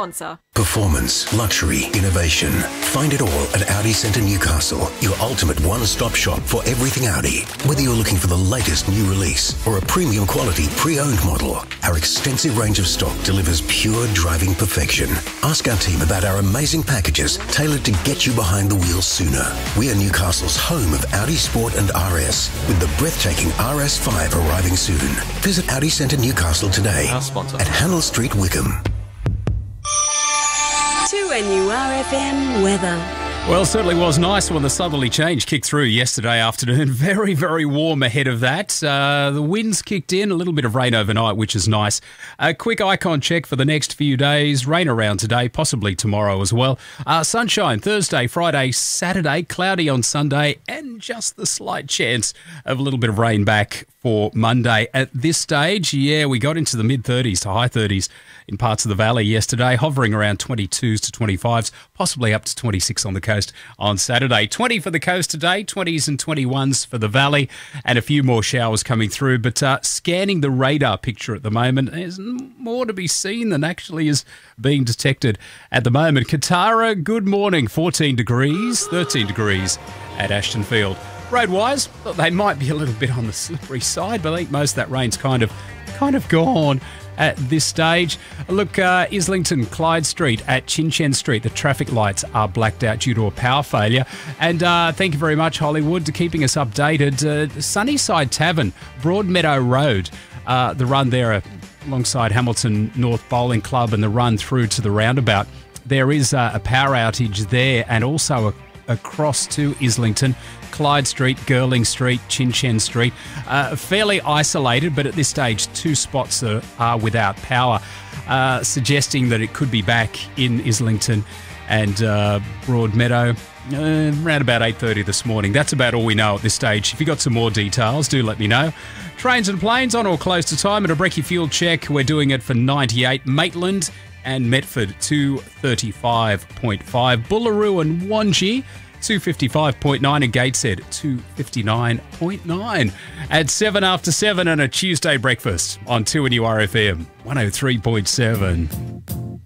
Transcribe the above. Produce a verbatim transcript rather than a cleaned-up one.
sponsor. Performance, luxury, innovation. Find it all at Audi Centre Newcastle, your ultimate one-stop shop for everything Audi. Whether you're looking for the latest new release or a premium quality pre-owned model, our extensive range of stock delivers pure driving perfection. Ask our team about our amazing packages tailored to get you behind the wheel sooner. We are Newcastle's home of Audi Sport and R S, with the breathtaking R S five arriving soon. Visit Audi Centre Newcastle today Our sponsor. at Handel Street, Wickham. two N U R F M weather. Well, it certainly was nice when the southerly change kicked through yesterday afternoon. Very, very warm ahead of that. Uh, the winds kicked in, a little bit of rain overnight, which is nice. A quick icon check for the next few days. Rain around today, possibly tomorrow as well. Uh, sunshine Thursday, Friday, Saturday, cloudy on Sunday, and just the slight chance of a little bit of rain back for Monday. At this stage, yeah, we got into the mid-thirties to high thirties in parts of the valley yesterday, hovering around twenty-twos to twenty-fives, possibly up to twenty-six on the coast on Saturday. twenty for the coast today, twenties and twenty-ones for the valley, and a few more showers coming through. But uh, scanning the radar picture at the moment, there's more to be seen than actually is being detected at the moment. Katara, good morning. fourteen degrees, thirteen degrees at Ashton Field. Road-wise, they might be a little bit on the slippery side, but I think most of that rain's kind of kind of gone at this stage. Look, uh, Islington, Clyde Street at Chin Chen Street, the traffic lights are blacked out due to a power failure. And uh, thank you very much, Hollywood, to keeping us updated. Uh, Sunnyside Tavern, Broadmeadow Road, uh, the run there alongside Hamilton North Bowling Club and the run through to the roundabout. There is uh, a power outage there, and also a across to Islington, Clyde Street, Girling Street, Chin Chen Street. Uh, fairly isolated, but at this stage, two spots are, are without power, uh, suggesting that it could be back in Islington and uh, Broadmeadow uh, around about eight thirty this morning. That's about all we know at this stage. If you've got some more details, do let me know. Trains and planes on or close to time at a brekkie fuel check. We're doing it for ninety-eight. Maitland and Metford, two thirty-five point five. Bullaroo and Wanji, two fifty-five point nine. And Gateshead, two fifty-nine point nine. At seven after seven and a Tuesday breakfast on two N U R F M, one oh three point seven.